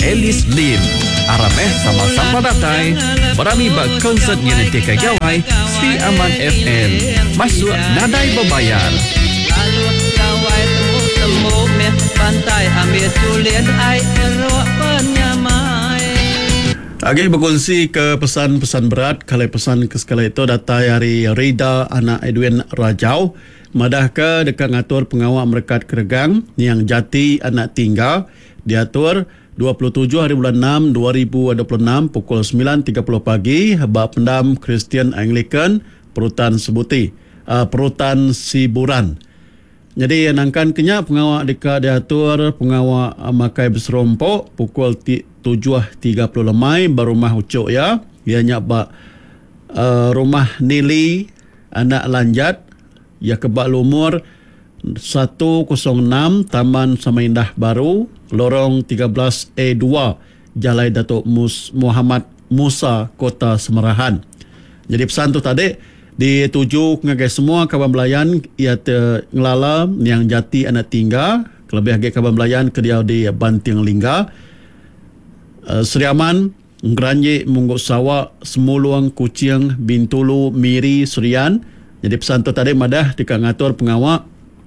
Elis Lim. Arameh sama-sama datai. Berami bak konsert yang nanti kagawai Sri Aman FM. Masuk nadai berbayar. Lalu kawai temu-temu meh pantai ambil tulian ai erok penyamai. Agi berkongsi ke pesan-pesan berat. Kalau pesan ke sekala itu datai hari Rida anak Edwin Rajau. Madah ke dekat ngatur pengawal merekat keregang yang jati anak tinggal diatur 27 hari bulan 6 2026 pukul 9.30 pagi bab pendam Kristian Anglican Perutan Perutan Siburan. Jadi nangkan kenya pengawal dekat diatur pengawal makai berserompok pukul 7.30 lemai barumah ucuk ya. Ianya bak rumah Nili anak lanjat ya kebak lumur 106 Taman Samaindah Baru lorong 13A2 Jalai Datuk Muhammad Musa Kota Semerahan. Jadi pesan tu tadi dituju ngagai semua kawan belayan ia ngelala yang jati anak tinggal kelebih agak kawan belayan ke dia di Banting Lingga Sri Aman Ngeranjik Mungguk Sawak Semuluang Kucing Bintulu Miri Serian. Jadi pesan tu tadi madah dekat ngatur pengawak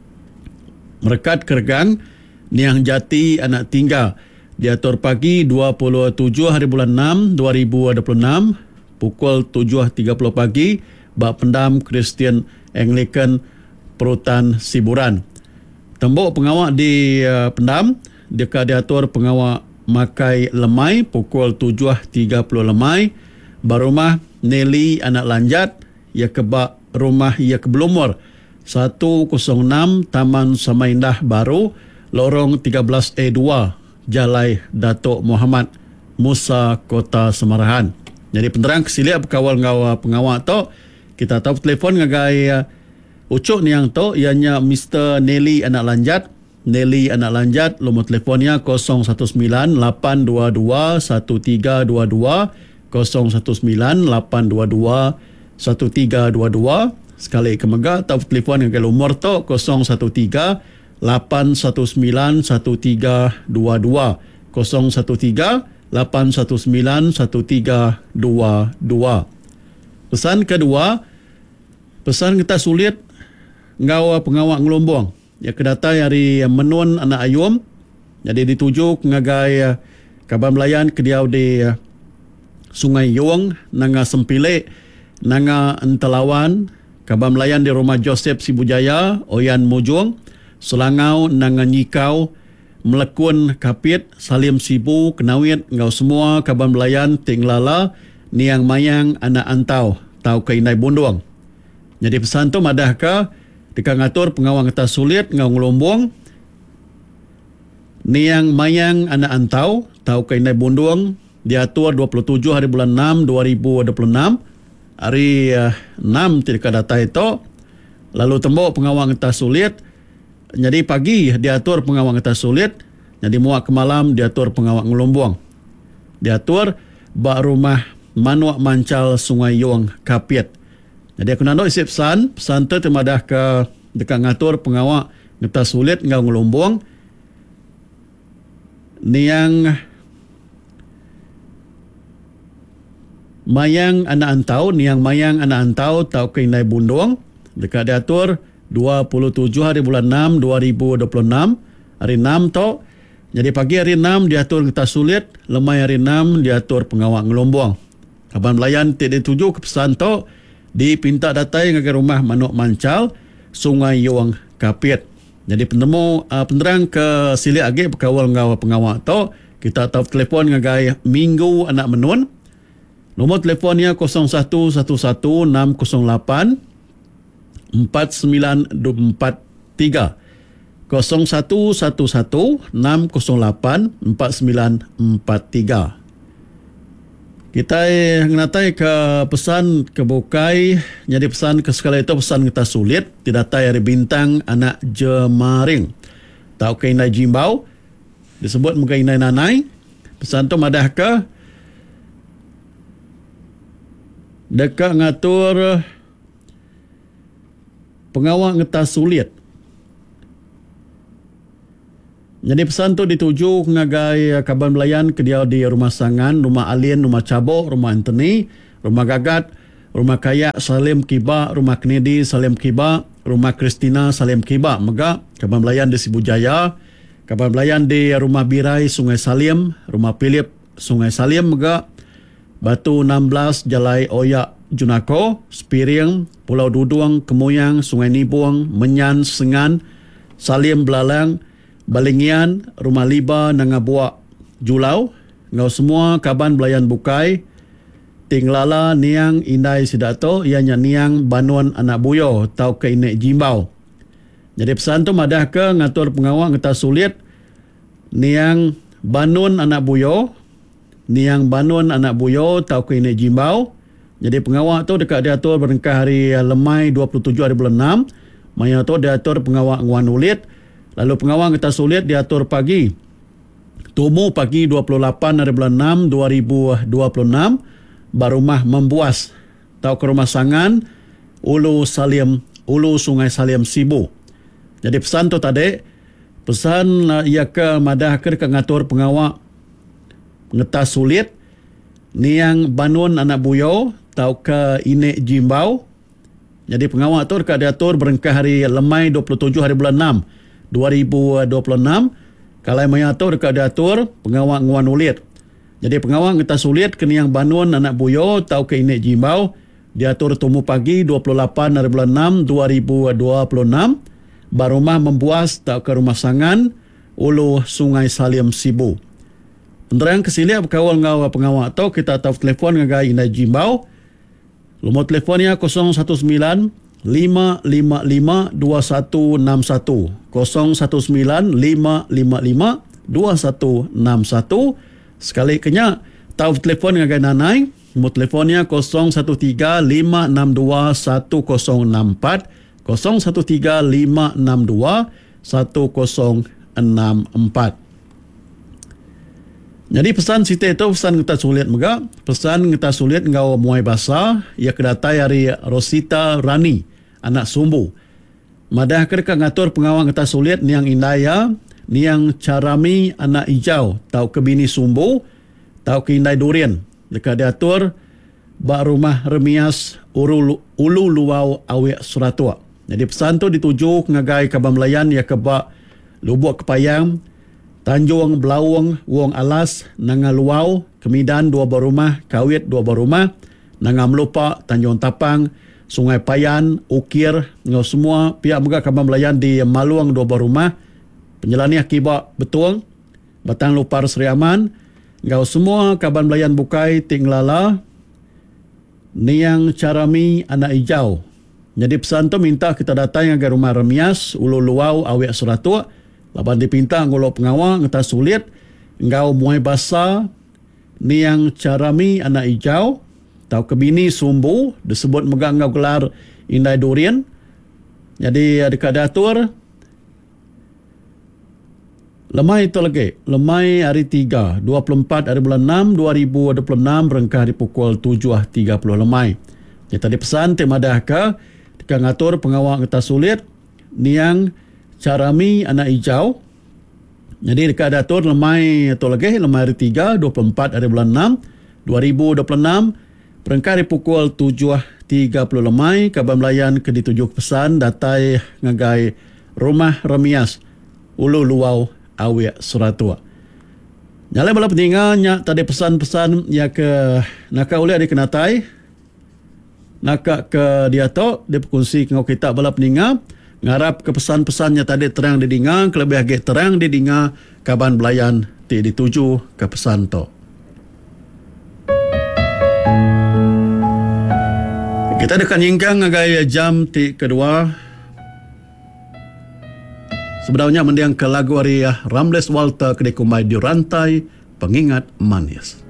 merekat keregang niang jati anak tinggal diatur pagi 27 hari bulan 6 2026 pukul 7.30 pagi bak pendam Kristian Anglican Perutan Siburan. Tembok pengawak di pendam dekat diatur pengawak makai lemai pukul 7.30 lemai barumah Nelly anak lanjat ia kebak rumah ia kebelumur 106 Taman Samaindah Baru lorong 13A2 Jalai Datuk Muhammad Musa Kota Semerahan. Jadi penerang kesilia berkawal ngawa pengawal tu kita tahu telefon ngagai ucuk ni yang tu ianya Mr. Nelly anak lanjat. Nelly anak lanjat nombor telefonnya 019 822 1322 019 822 1322. Sekali kemega atau telefon yang nomor tu 013 819 1322 013 819 1322. Pesan kedua, pesan kita sulit ngau pengawak ngelombong ya kedatai hari menun anak ayum. Jadi dituju ngagai kaban melayan ke dia di Sungai Yong nanga Sempile nanga Entelawan kaban melayan di rumah Joseph Sibujaya Oyan Mujung Selangau nanga Nyikau Melekun Kapit Salim Sibu Kenawit ngau semua kaban melayan tinglala niang mayang anak antau tau kainai bunduang. Jadi pesan tu madah ke dekat ngatur pengawang kata sulit ngau ngelombong niang mayang anak antau tau kainai bunduang diatur 27 hari bulan 6 2026 hari 6 tidak data itu lalu tembok pengawang kata sulit. Jadi pagi diatur pengawang kata sulit, jadi muak ke malam diatur pengawang ngelombong diatur bak rumah Manuak Mancal Sungai Yong Kapit. Jadi aku nak isi pesan tu temadah ke dekat ngatur pengawak ngeta sulit ngau ngelombong niang mayang anak antau tau kainai bundung dekat diatur 27 hari bulan 6 2026 hari 6 tu. Jadi pagi hari 6 diatur ngeta sulit, lemai hari 6 diatur pengawak ngelombong. Kaban melayan tidak dituju ke pesan tu dipinta datai ngagai rumah Manuk Mancal Sungai Yong Kapit. Jadi penemu penerang ke sili agi berkawal ngawal pengawal tu kita tahu telefon ngagai Minggu anak menun. Nombor telefonnya 0111 608 4923 0111 608 4943. Kita ngatai ke pesan ke Bokai, jadi pesan ke sekala itu pesan kita sulit, tidak tahu dari bintang anak Jemaring. Tahu ke inai Jimbau, disebut muka inai nanai, pesan tu madah ke dekat ngatur pengawal ngeta sulit. Jadi pesan tu dituju ngagai Kaban Belayan ke dia di Rumah Sangan, Rumah Alien, Rumah Cabok, Rumah Anthony, Rumah Gagat, Rumah Kayak, Salim Kiba, Rumah Kennedy, Salim Kiba, Rumah Kristina, Salim Kiba, Mega, Kaban Belayan di Sibujaya, Kaban Belayan di Rumah Birai, Sungai Salim, Rumah Philip, Sungai Salim, Mega, Batu 16, Jalai Oyak, Junako, Spiring, Pulau Duduang, Kemoyang, Sungai Nibung, Menyan, Sengan, Salim Belalang, Balingian, Rumah Liba, Nangabuak, Julau, ngau semua Kaban Belayan Bukai, Tinglala, Niang, Indai Sidato, ianya Niang, Banuan Anak Buyo, tau ke Inek Jimbau. Jadi pesan tu madah ke ngatur pengawak ngeta sulit, Niang Banun Anak Buyo, Niang Banun Anak Buyo, tau ke Inek Jimbau. Jadi pengawak tu dekat diatur berengkah hari Lemai 27 hari bulan 6, maya tu diatur pengawak Nguan Ulit. Lalu pengawal kita sulit diatur pagi. Tumu pagi 28 hari bulan 6 2026. Barumah Membuas. Tau ke Rumah Sangan. Ulu Sungai Salim Sibu. Jadi pesan tu tadi. Pesan ia ke madah ke ngatur pengawal ngetas sulit. Niang Banun Anak Buyo. Tau ke Inek Jimbau. Jadi pengawal tu dekat diatur berengkah hari Lemai 27 hari bulan 6. 2026 kalau mengatur dekat diatur pengawal Nguan Ulit. Jadi pengawal kita sulit ke Niang Banun Anak Buyo tau ke Inek Jimbau diatur tumu pagi 28 hari bulan 6 2026 Barumah Membuas tau ke Rumah Sangan Ulu Sungai Salim Sibu. Penderang kesilia berkawal ngau pengawal tau kita tahu telefon ngagai Inek Jimbau. Lumur telefonnya 019 555 2161 019-555-2161. Sekali kenya tahu telefon dengan Nanai. Nombor telefonnya 013-562-1064 013-562-1064. Jadi pesan siti itu pesan kita sulit mega. Pesan kita sulit ngau muai basah. Ia kedatai hari Rosita Rani anak Sumbu. Madah kereka ngatur pengawal kita sulit Niang Indaya, Niang Carami anak Ijau, tau ke Bini Sumbu, tau ke Indai Durian. Dekat diatur bak Rumah Remias Ulu Luau Awek Suratua. Jadi pesan tu dituju ngagai Kaban Belayan ia ke bak Lubuk Kepayang, Tanjung Belawang, Wong Alas, Nanga Luau, Kemidan 2 berumah, Kawit 2 berumah, Nanga Melupak, Tanjung Tapang, Sungai Payan, Ukir, ngau semua pihak megah Kaban Belayan di Maluang 2 berumah, Penjelaniah Kibak Betuang, Batang Lupar Seri Aman, ngau semua Kaban Belayan Bukai, Tinglala, Niang Carami Anak Ijau. Jadi pesan tu minta kita datang agar Rumah Remias, Ulu Luau Awek Suratua. Laban dipinta ngulok pengawal ngeta sulit ngau muai basa Niang Carami Anak Ijau tau ke Bini Sumbu disebut megang ngau gelar Indai Durian. Jadi dekat diatur Lemai itu lagi Lemai hari 3 24 hari bulan 6 2026 berengkah di pukul 7.30 Lemai. Jadi tadi pesan tema dah ke dekat ngatur pengawal ngeta sulit Niang Carami Anak Ijau. Jadi dekat datur Lemai itu lagi Lemai hari 3 24 hari bulan 6 2026 berengkah di pukul 7.30 Lemai. Kaban Belayan ke dituju pesan datai ngagai Rumah Remias Ulu Luau Awek Suratua. Nyalai bala pentingnya tadi pesan-pesan ya ke nakak uliah di kenatai nakak ke dia tu dia berkongsi dengan kita bala peningah ngarap ke pesan-pesannya tadi terang didinga, kelebih agak terang didinga Kaban Belayan ti dituju ke pesan tu. Kita dekat nyingkang ngagai jam ti kedua. Sebenarnya mendiang ke lagu hari Ramles Walter kedai kumai di rantai pengingat manis.